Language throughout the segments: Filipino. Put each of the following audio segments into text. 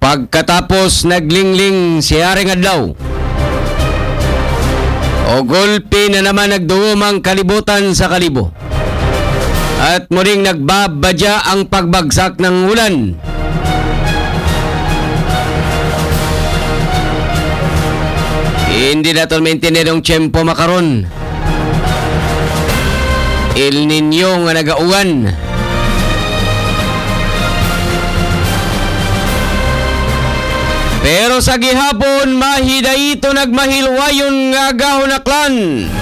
Pagkatapos naglingling si Haring Adlaw, o gulpi na naman nagduwom ang kalibutan sa kalibo. At muling nagbabadya ang pagbagsak ng ulan. Hindi na ito maintindihan ng tiyempo makaron. El Niño nga nagauwan. Pero sa gihapon, mahidayto nagmahilwayon nga gahonaklan.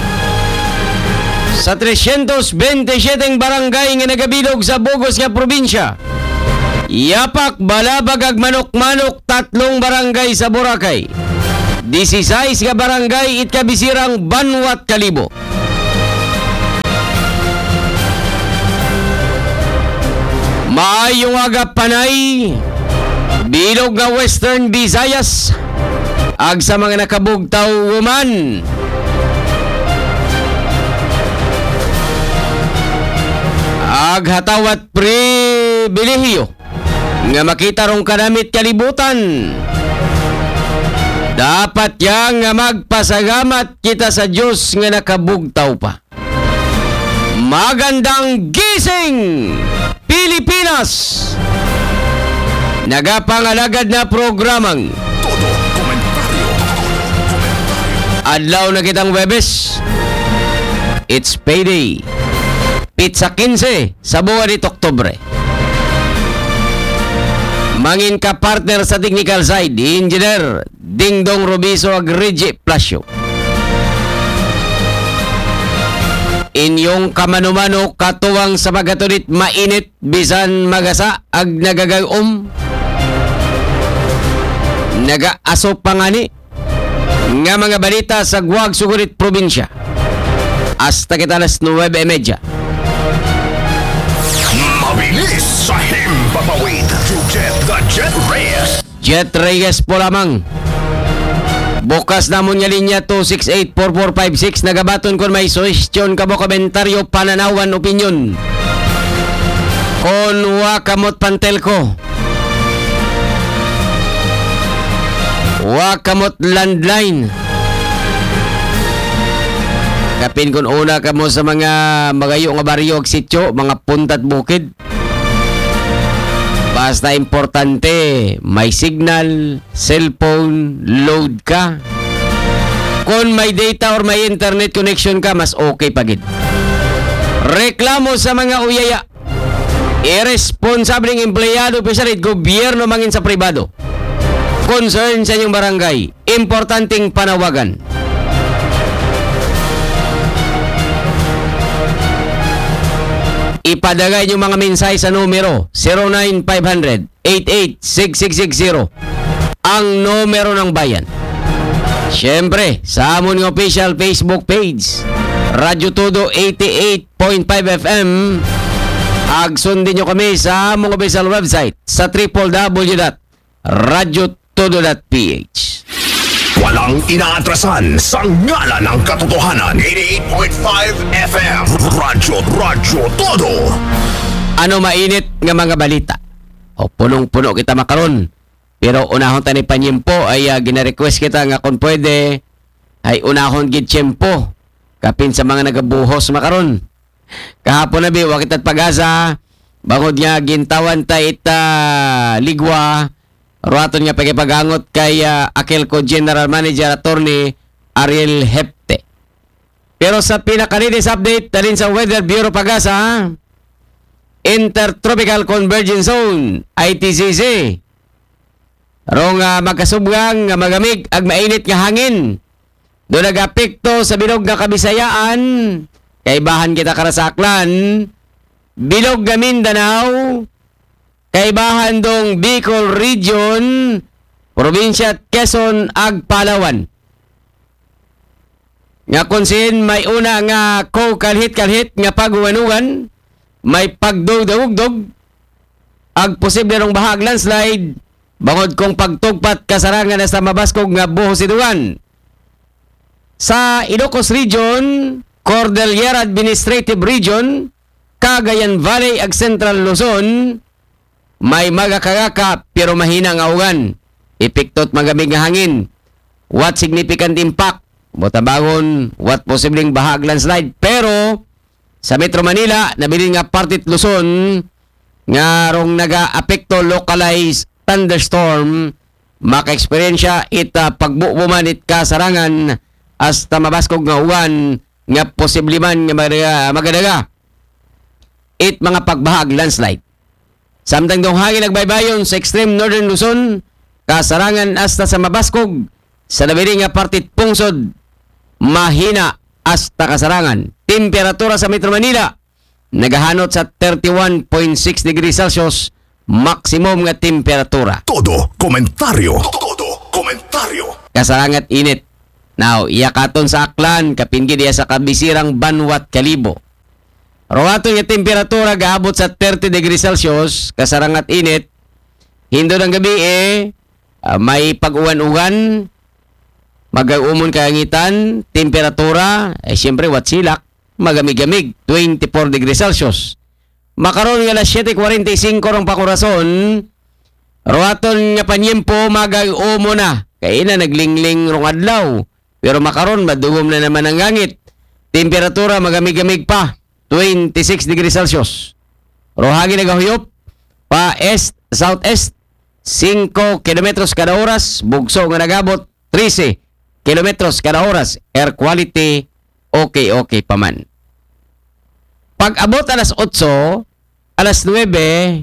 Sa 327 barangay nga nagabilog sa Bugos nga probinsya, yapak, balabag ag manok-manok 3 barangay sa Boracay. 16 nga barangay itkabisirang Banwat Kalibo. Maayong aga panay, bilog nga Western Visayas, ag sa mga nakabugtaw woman. Ag hatawat pribilehiyo nga makita rong kanamit kalibutan. Dapat yang nga magpasagamat kita sa Diyos nga nakabugtaw pa. Magandang gising, Pilipinas! Nagapangalagad na programang adlaw na kitang Webes. It's payday. Pizza 15 sa buwan nito Oktubre. Mangin ka partner sa technical side, Engineer Dingdong Robiso ag Reggie Plasio. Inyong kamanumano katuwang sa magatunit mainit bisan magasa ag nagagayom. Nagaaso pangani nga mga balita sa Guag Sugurit Probinsya. Hasta kita alas 9:30. Mabilis sa himpapawid to get the Jet Reyes. Jet Reyes po lamang. Bukas namon nga linya 268-4456. Nagabaton kung may suhestyon kamo, komentaryo, pananawan, opinyon. Konwa kamot pantel ko. Wakamot landline. Kapin kung una ka mo sa mga magayo nga baryo ag sityo, mga puntat bukid. Basta importante, may signal, cellphone, load ka. Kung may data or may internet connection ka, mas okay pagid. Reklamo sa mga uyaya. Irresponsableng empleyado, opisyal, gobyerno mangin sa pribado. Concern sa inyong barangay, importanteng panawagan. Ipadagay niyo mga mensahe sa numero 09500-886660, ang numero ng bayan. Siyempre, sa amon ng official Facebook page, Radyo Todo 88.5 FM. Agsundin niyo kami sa among official website sa www.radyotodo.ph. Walang inaatrasan sa ngalan ng katotohanan. 88.5 FM Radyo Todo. Ano mainit nga mga balita? O punong-puno kita makaron. Pero unahon tani panyempo ay gina-request kita nga kung pwede ay unahon gid tiyempo kapin sa mga nagabuhos makaron. Kahapon na wa kita't pag-asa bangod nga gintawan ta ita ligwa. Ruaton nga pagipagangot kay Akelco General Manager Attorney Ariel Hepte. Pero sa pinakalinis update dalin sa Weather Bureau Pag-asa, Intertropical Convergence Zone, ITCZ. Rong magkasubgang nga magamig ag mainit nga hangin. Do nagapekto sa bilog nga Kabisayaan, kay bahan kita karasaklan, bilog nga Mindanao, kaibahan dong Bicol Region, Probinsya Quezon ag Palawan. Nga konsin may una nga kalhit-kalhit nga pagwanugan, may pagdugdog-dug, ag posible rong bahag landslide, bangod kong pagtugpat kasarangan na sa mabaskog nga buho siduan. Sa Ilocos Region, Cordillera Administrative Region, Cagayan Valley ag Central Luzon, may magakagaka pero mahina nga ugan. Epektot magamig nga hangin. What significant impact? Botabangon, what posibleng bahag landslide. Pero sa Metro Manila, nabilin nga partit Luzon nga rong naga-apekto localized thunderstorm, maka-eksperyensya pagbubuman it kasarangan hasta mabaskog nga uwan nga posible man nga magadaga it mga pagbahag landslide. Samtang dong hangin nagbaybayon sa extreme northern Luzon, kasarangan hasta sa mabaskog sa nabili nga partit pungsod, mahina hasta kasarangan. Temperatura sa Metro Manila nagahanot sa 31.6 degrees Celsius, maximum nga temperatura. Todo komentaryo. Kasarangat init. Now, iyakaton sa Aklan, kapingi diya sa kabisirang Banwat, Kalibo. Rawaton nga temperatura gaabot sa 30 degrees Celsius, kasarangat init. Hindo ng gabi may pag-uwan-uwan, mag-umon kaangitan, temperatura, siyempre watsilak, magamig-gamig, 24 degrees Celsius. Makaroon nga alas 7:45 rong pakurason, rawaton nga panyempo mag-umo na, kaya na naglingling rong adlaw. Pero makaroon, madugom na naman ang langit. Temperatura magamig-gamig pa, 26 degrees Celsius. Rohagi nagahuyop, pa est, southeast, 5 kilometros kada oras, bugso nga nagabot, 13 kilometros kada oras. Air quality, okay pa man. Pag abot alas 8, alas 9,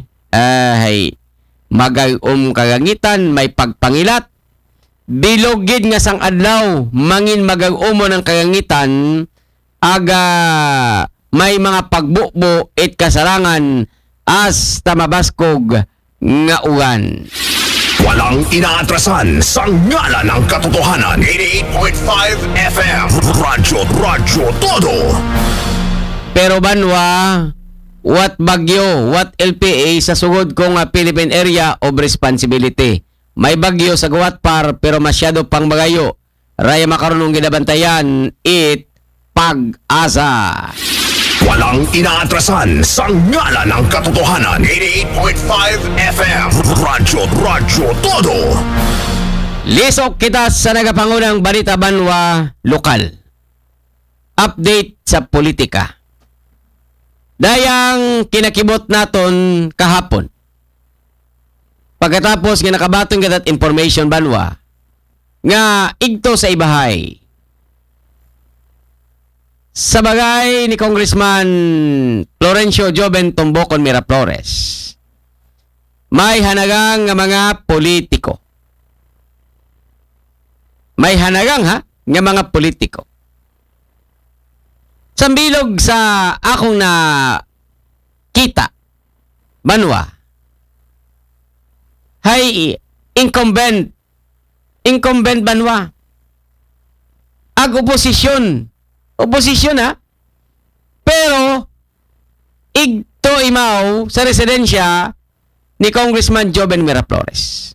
magayom kagangitan, may pagpangilat, bilogid nga sang adlaw, mangin magag-umo ng kagangitan, aga may mga pagbukbo it kasarangan hasta mabaskog nga uwan. Walang inaatrasan sa ngala ng katotohanan. 88.5 FM. Radyo Todo. Pero banwa, what bagyo, what LPA sa sugod kong Philippine Area of Responsibility. May bagyo sa Guwat Par pero masyado pang bagayo. Raya makarunong ginabantayan, it pag-asa. Walang inaatrasan sa ngala ng katotohanan. 88.5 FM. Radyo Todo. Lisok kita sa nagapangunang balita banwa lokal. Update sa politika. Dayang kinakibot naton kahapon. Pagkatapos nga nakabatong katat information banwa nga igto sa ibahay. Sa bagay ni Congressman Florencio Joven Tombocon Miraflores, may hanagang nga mga politiko. May hanagang nga mga politiko. Sambilog sa akong na kita, banwa, hay incumbent banwa. Ag oposisyon ha. Pero igto imaw sa residensya ni Congressman Joven Miraflores.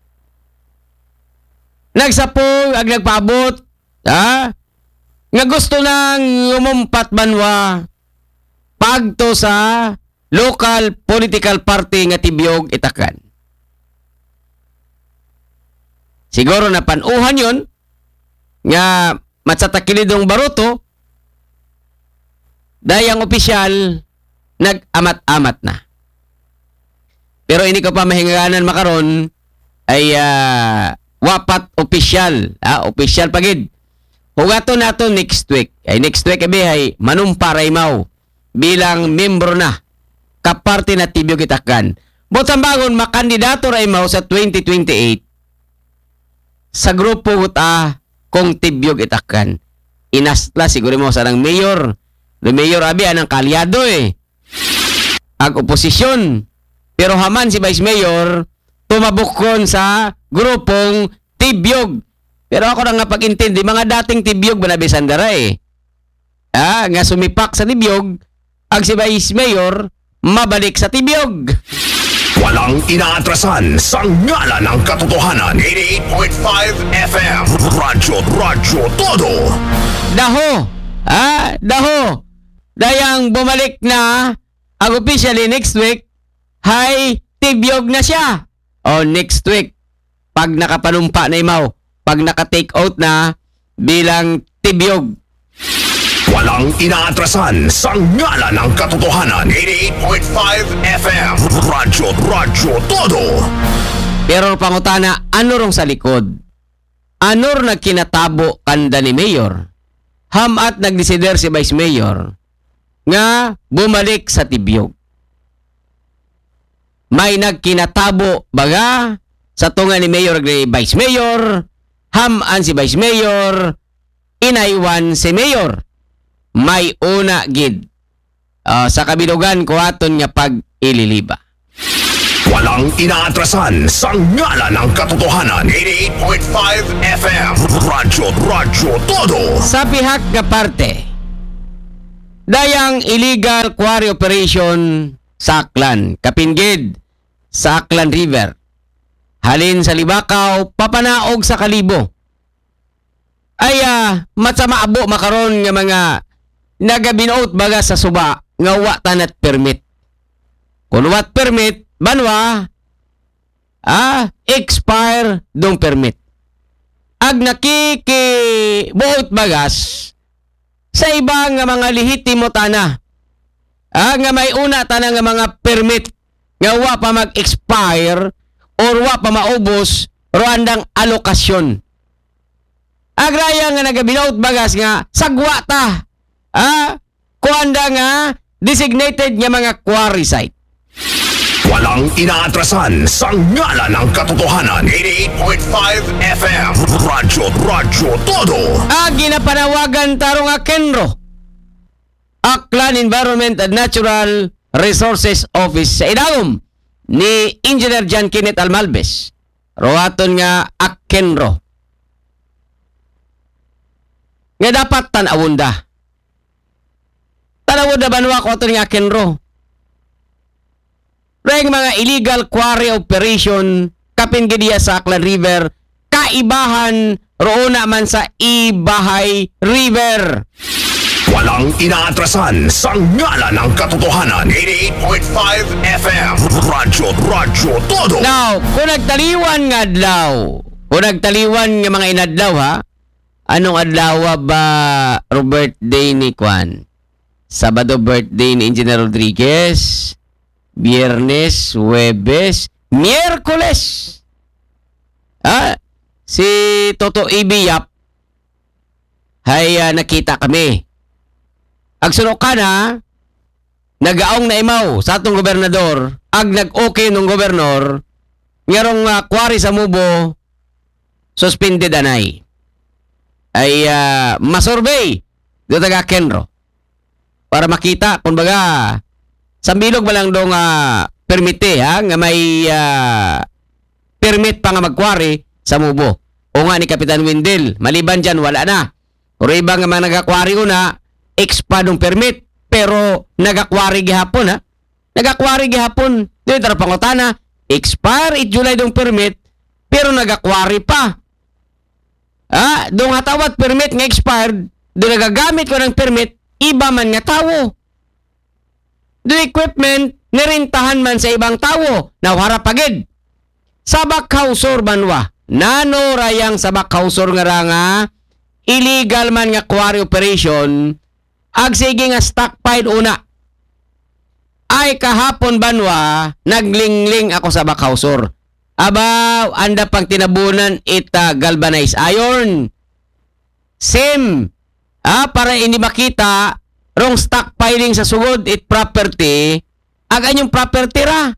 Nagsapong ag nagpaabot ha, nga gusto nang umumpat banwa pagto sa local political party nga Tibyog Itakan. Siguro na panuhan yun nga matsatakilidong baruto dayang opisyal nag-amat-amat na. Pero hindi ko pa mahinganan makaron ay wapat opisyal. Opisyal pagid. Hugato nato next week. Next week ay manumparay mau bilang membro na kaparte na Tibyog Itakan. Botang bangon makandidato ray mau sa 2028 sa grupo huta kong Tibyog Itakan. Inastla siguro mo sa ng mayor. The mayor abi anang kalyado ag oposisyon. Pero haman si vice mayor tumabukon sa grupong Tibyog. Pero ako na nga pag-intindi, mga dating Tibyog banabisandara nga sumipak sa Tibyog, ang si vice mayor mabalik sa Tibyog. Walang inaatrasan sa ngala ng katotohanan. 88.5 FM. Radyo Todo. Daho. Dayang bumalik na ang officially next week, hay tibyog na siya. O next week, pag nakapanumpa na imaw, pag naka-take out na bilang tibyog. Walang inaatrasan sa ngalan ng katotohanan. 88.5 FM. Radyo Todo. Pero pangutana, ano rong sa likod? Ano rong nagkinatabo kanda ni Mayor? Hamat nagdesider si Vice Mayor nga bumalik sa tibyog. May nagkinatabo baga sa tunga ni Mayor ni Vice Mayor, haman si Vice Mayor, inaiwan si Mayor. May una gid sa kabilugan ko aton nga pag-ililiba. Walang inaatrasan sa ngalan ng katotohanan. 88.5 FM. Radyo Todo. Sa pihak nga parte, dayang illegal quarry operation sa Aklan, Kapingid, sa Aklan River. Halin sa Libakaw, papanaog sa Kalibo. Ay matsamaabo makaron nga mga nagabinout baga sa suba nga wa tanat permit. Kung wat permit, banwa, expire dong permit. Ag nakikibuot bagas sa ibang nga mga lehitimo tana. Nga may una tana nga mga permit nga wa pa mag-expire or wa pa maubos roandang alokasyon. Agraya nga nagabinout bagas nga sagwa ta. Kuanda nga designated nga mga quarry site. Walang inaatrasan sa ngalan ng katotohanan. 88.5 FM. Radyo Todo. Ginapanawagan tarong Akenro, Aklan Environment and Natural Resources Office sa idagom ni Engineer John Kenneth Almalbes. Roaton nga Akenro. Nga dapat tanawon da. Tanawon da banwa ko ito nga Akenro. Reng mga illegal quarry operation kapingidiya sa Aklan River, kaibahan roona man sa Ibahay River. Walang inaatrasan sa ngalan ng katotohanan. 88.5 FM. Radyo Todo. Now, kung nagtaliwan nga adlaw, kung nagtaliwan nga mga inadlaw ha, anong adlaw ba Robert Day ni Kwan? Sabado birthday ni Engineer Rodriguez, Biyernes, Huwebes, Miyerkules. Si Toto Ibiyap hay nakita kami. Agsunok ka na, nagaong na imaw sa atong gobernador, ag nag-okay nung gobernador, ngarong quarry sa Mubo, suspended anay. Ay masurvey do taga Kenro para makita kung baga sambilog ba lang dong permite nga may permit pa nga mag-quarry sa Mubo. O nga ni Kapitan Wendell, maliban dyan wala na. Pero iba nga mga nag-quarry una, expadong permit, pero nag-quarry gihapon nag-quarry gihapon. Dito tara pangutana, expire July dong permit, pero nag-quarry pa. Dong hatawat permit nga expired, do nagagamit ko ng permit, iba man nga tawo. Do equipment, nirintahan man sa ibang tawo, nawharap pagid. Sa Bakhausor banwa, nano rayang sa Bakhausor nga illegal man nga quarry operation, ag sige nga stockpile una. Ay kahapon banwa, naglingling ako sa Bakhausor. Aba, anda pang tinabunan ita galvanized iron. Same. Para hindi makita, wrong stockpiling sa sugod it property, ag anyong property ra.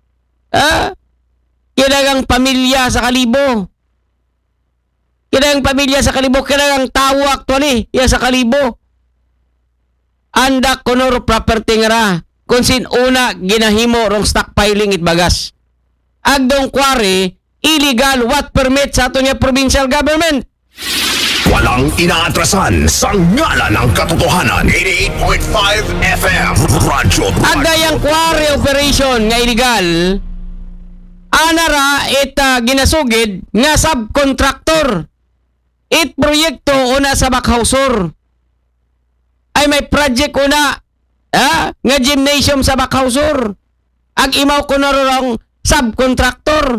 Kailangang pamilya sa Kalibo. Kailangang pamilya sa Kalibo, kailangang tao actually, sa Kalibo. Anda kunor property nga ra. Kung sin una ginahimo rong stockpiling it bagas. Agdong quarry, illegal what permit sa ato niya provincial government. Walang inaatrasan sa ngalan ng katotohanan. 88.5 FM. Radyo. Agdayang quarry operation nga illegal, anara ginasugid nga subcontractor. It proyekto una sa Bakhausor. Ay may project una nga gymnasium sa Bakhausor. Ag imaw ko na rong subcontractor.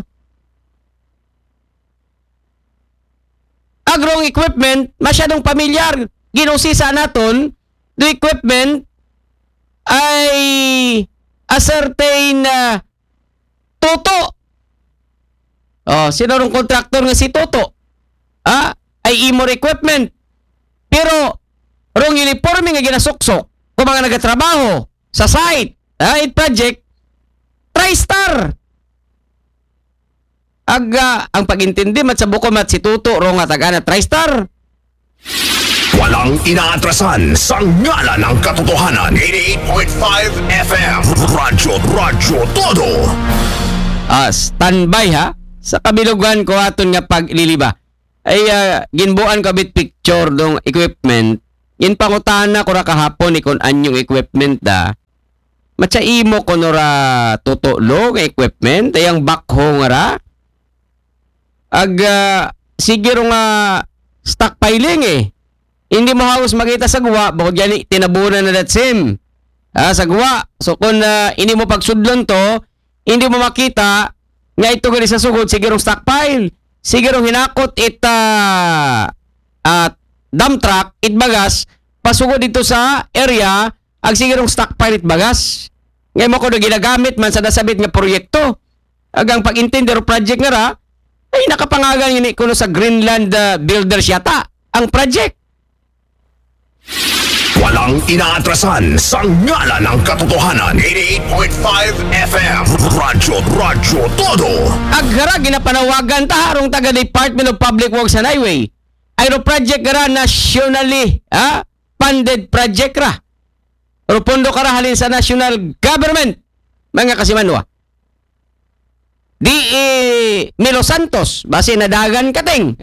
Agrong equipment, masyadong pamilyar. Ginusisa naton, the equipment ay a certain Toto. Sino rong contractor nga si Toto? Ay imor equipment. Pero, rong uniforme nga ginasuksok kung mga nagatrabaho sa site, it project, TriStar. Ang pag-intindi mat sa buko mat si Toto rong nga taga na TriStar. Walang inaatrasan sa ngala ng katotohanan. 88.5 FM. Radyo Todo. Standby ha. Sa kabilugan ko aton nga pagliliba. Ay ginbuan ko bit picture dong equipment. In pangutana ko ra kahapon ikon anyong equipment da. Matsa imo ko nora tutulog equipment ayang backhoe nga ra. Siguro nga stockpiling eh. Hindi mo halos makita sa guwa, bukod yan tinabunan na that same. Sa guwa. So kung hindi mo pagsudlon to, hindi mo makita nga ito gali sa sugod, sigurong stockpile. Sigurong hinakot dump truck, bagas, pasugod dito sa area, sigurong stockpile bagas. Ngayon mo ko na ginagamit man sa nasabit nga proyekto. Agang pag-intindi o project nga ra, ay nakapangagan yun kuno sa Greenland Builders yata ang project. Walang inaatrasan sa ngala ng katotohanan. 88.5 FM. Radyo Todo. Aghara ginapanawagan ta harong taga Department of Public Works and Highway. Ayro project ra nationally funded project ra. Pero pondo ka halin sa national government. Mga kasimanwa. Milo Santos, base nadagan kating,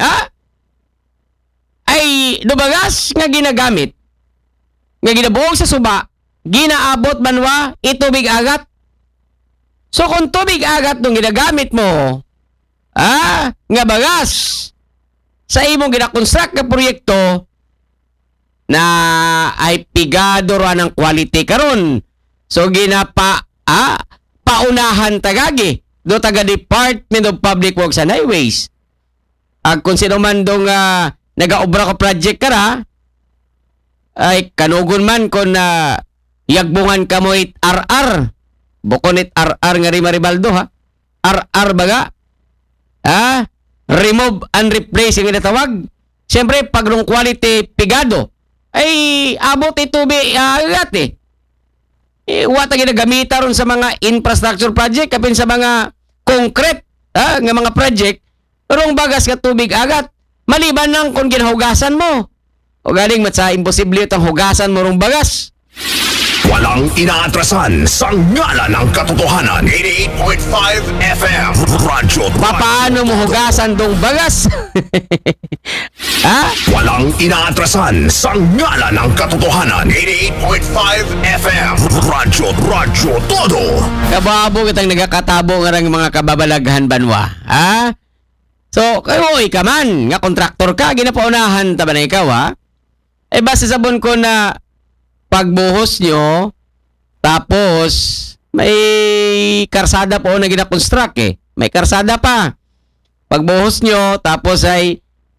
ay dubagas nga ginagamit, nga ginabuog sa suba, ginaabot manwa, itubig agat. So kung tubig agat nung ginagamit mo, nga bagas, sa imong ginakonstruct na proyekto, na ay pigado ra ng quality karon. So paunahan tagagi do taga Department of Public Works and Highways. Kung sino man dong nagaobra ka project ka ra, ay kanugon man kung yagbungan ka mo it RR. Bukon it RR nga Ribaldo ha. RR baga. Remove and replace yung natawag. Siyempre, pag rong quality pigado, ay abot itubi agat eh. Wata ginagamita ron sa mga infrastructure project kapin sa mga concrete nga mga project rong bagas ka tubig agat maliban nang kung ginahugasan mo o galing matsa imposible itong hugasan mo rong bagas. Walang inaatrasan sa ngala ng katotohanan. 88.5 FM. Radyo. Paano mo hugasan dong bagas? Walang inaatrasan sa ngala ng katotohanan. 88.5 FM. Radyo Todo. Kababo kitang nagakatabo nga ng mga kababalaghan banwa. So, kayo ka man, nga kontraktor ka, ginapaunahan ta ba na ikaw base sabon ko na pagbuhos nyo, tapos may karsada po na gina-construct May karsada pa. Pagbuhos nyo, tapos ay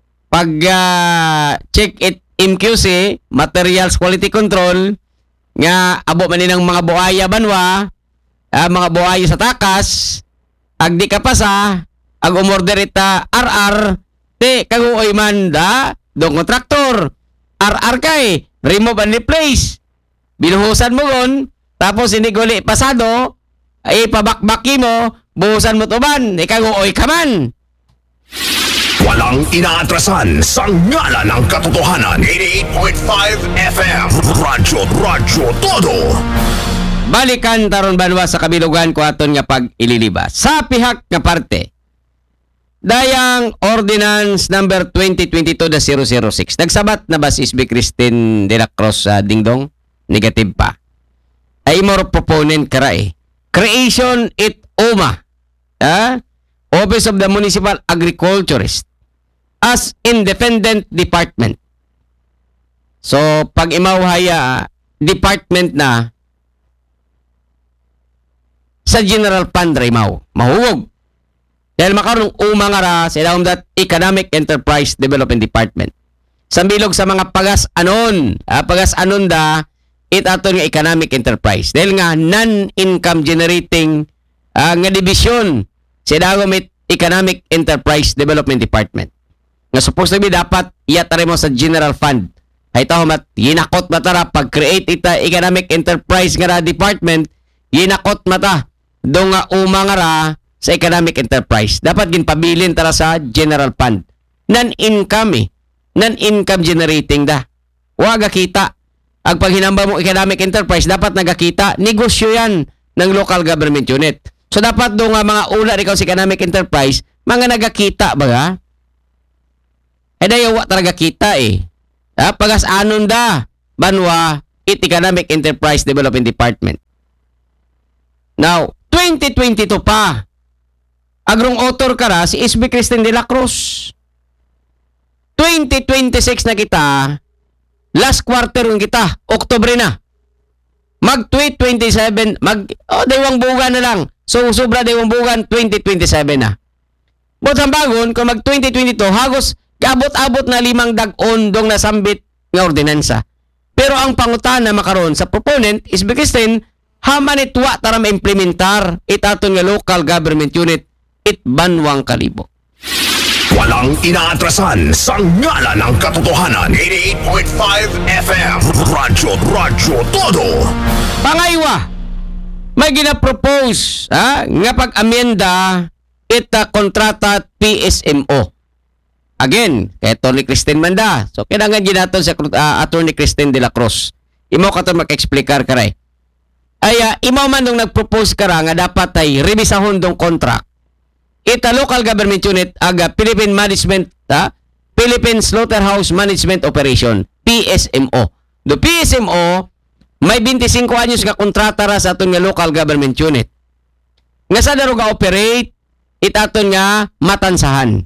check it MQC, Materials Quality Control, nga abo man ng mga buhaya banwa, mga buhaya sa takas, agdi ka pasa, umorder ita RR, kaguoy man dong kontraktor, RR kay, remove and replace. Binuhusan mo gon, tapos hindi guli pasado, ay pabakbaki mo, buhusan mo tuban, ikaguoy ka man. Walang inaatrasan sa ngala ng katotohanan. 88.5 FM. Radyo Todo. Balikan taron banwa sa kabilugan ko aton nga pag-ililiba. Sa pihak nga parte, dayang Ordinance number 2022-006. Nagsabat na ba si SB Christine de la Cruz Dingdong? Negative pa. Ay more proponent kara Creation it OMA. Office of the Municipal Agriculturist as independent department. So, pag imawhaya department na, sa general fund Raymaw. Mahugog. Dahil makaroon umanga ra sa ilawom dat Economic Enterprise Development Department. Sambilog sa mga pagas-anon da, itaton nga economic enterprise. Dahil nga non-income generating nga division sa ilawom Economic Enterprise Development Department. Nga supposed to be dapat iyatari mo sa general fund. Ay taho mat, yinakot matara pag-create ita economic enterprise nga ra department, yinakot mata do nga umanga ra sa economic enterprise. Dapat ginpabilin tara sa general fund. Non-income non-income generating da. Waga kita. Ang paghinamba mo economic enterprise, dapat nagakita. Negosyo yan ng local government unit. So dapat do nga mga ula ikaw sa economic enterprise, mga nagakita ba? Eh dayawa talaga kita pagas-anon da, banwa, Economic Enterprise Development Department. Now, 2022 pa, agrong author ka ra si SB Cristin de la Cruz. 2026 na kita, last quarter ng kita, Oktubre na. Mag-tweet 27, daywang buwan na lang. So, sobra daywang buwan, 2027 na. But ang bagon, kung mag-2022, hagos, kabot-abot na 5 dag-on dong nasambit nga ordinansa. Pero ang pangutana makaron sa proponent is Cristin, haman itwa tara ma-implementar itaton nga local government unit banwang kalibo. Walang inaatrasan sa ngalan ng katotohanan. 88.5 FM Radyo Todo. Pangaywa, may ginapropose nga pag-amenda ita kontrata PSMO. Again, kay Atty. Cristin Manda. So, kailangan ginaton sa Atty. Cristin de la Cruz. Imo ka ito mag-explicar ka rin. Ay, imo man nung nag-propose ka nga dapat ay revisahon dong contract. Ita local government unit aga Philippine Slaughterhouse Management Operation, PSMO. Do PSMO, may 25 anyos nga kontrata ra sa aton nga local government unit. Nga sa daro ga operate, itaton nga matansahan.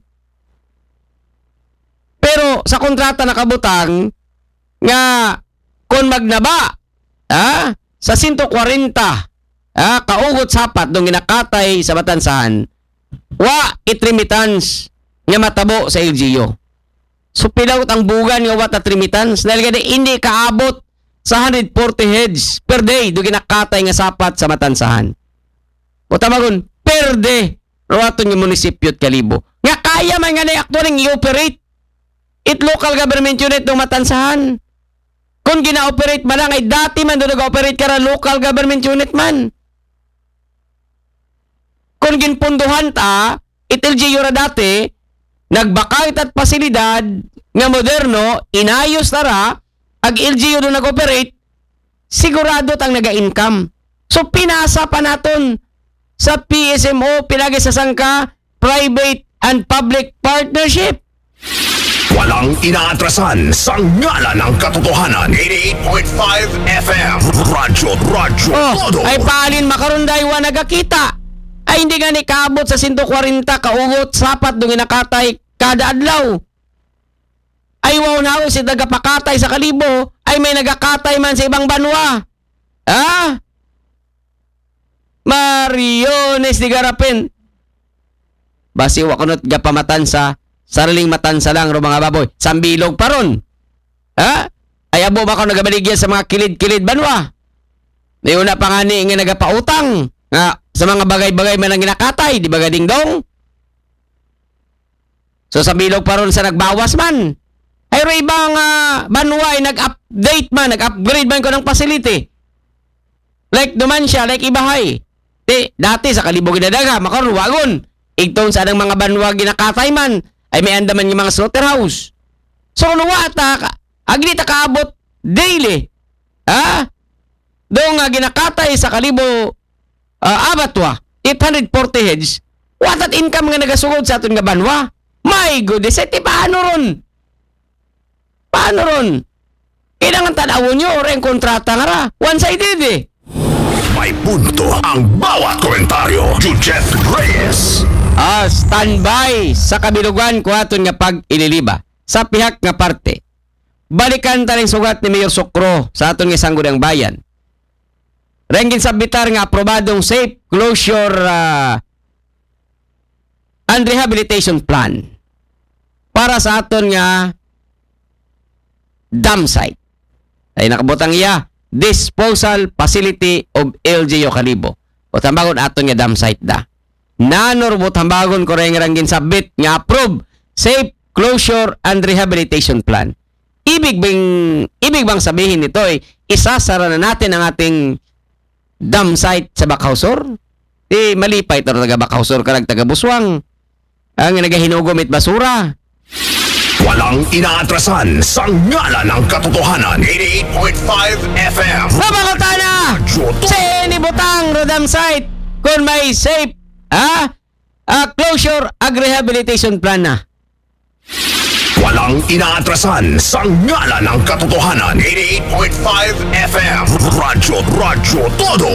Pero sa kontrata nakabutang nga kung magnaba sa 140 kaugot sapat dong ginakatay sa matansahan, wa itrimittance nga matabo sa LGU. So pilawt ang bugan nga wat atrimittance dahil gani hindi kaabot sa 140 heads per day do ginakatay nga sapat sa matansahan. O tamagon per day rawaton nga munisipyo kalibo. Nga kaya man nga na actually i-operate it local government unit ng matansahan. Kung gina-operate man lang ay dati man doon nag-operate ka ra local government unit man. Kung ginpunduhan ta, LGU ra dati, nagbakay at pasilidad nga moderno, inayos tara, ag LGU doon nag-operate, sigurado tang naga-income. So pinasa pa naton sa PSMO, pinagay sa sangka, private and public partnership. Walang inaatrasan sa ngalan ng katotohanan. 88.5 FM Radyo Todo. Ay paalin makaron daywa nagakita. Ay hindi nga ni kaabot sa 140 kaugot sapat dong inakatay kada adlaw. Ay wow na si nagapakatay sa kalibo ay may nagakatay man sa ibang banwa. Mariones di garapin. Basi wa kunot gapamatan sa sariling matansa lang ro mga baboy. Sambilog pa ron. Ay abo ba ko nagabaligyan sa mga kilid-kilid banwa. May una pa nga ni nga nagapautang nga sa mga bagay-bagay man ang ginakatay, di ba gading dong? So sa bilog pa ron sa nagbawas man. Ay ro ibang banwa ay nag-update man, nag-upgrade man ko ng facility. Like Dumansya, like Ibahay. Dati sa Kalibo ginadaga, makaroon wagon. Igtong sa mga banwa ginakatay man, ay may andaman yung mga slaughterhouse. So nuwa ata, agli ta kaabot daily. Doon nga ginakatay sa Kalibo abatwa, 840 heads, what at income nga nagasugod sa aton nga banwa? My goodness, paano ron? Paano ron? Kailangan tanawon nyo or yung kontrata nga ra. One-sided May punto ang bawat komentaryo. Jujet Reyes. Standby sa kabilugan ko aton nga pag-ililiba sa pihak nga parte. Balikan ta rin sugat ni Mayor Sokro sa aton nga sangguniang bayan. Rengin sabitar nga aprobadong safe closure and rehabilitation plan para sa aton nga dam site. Ay nakabutang iya disposal facility of LGU Calibo. O tambagon aton nga dam site da. Nanor mo tambagon ko rengin sabit nga approve safe closure and rehabilitation plan. Ibig bang sabihin nito ay isasara na natin ang ating dam site sa Bacausor? Malipay ito taga Bacausor ka taga Buswang. Ang nagahinugom at basura. Walang inaatrasan sa ngala ng katotohanan. 88.5 FM. Mabakotana! Sinibutang Rodam site kung may safe closure ag rehabilitation plan na. Walang inaatrasan sa ngala ng katotohanan. 88.5 FM. Radyo Todo.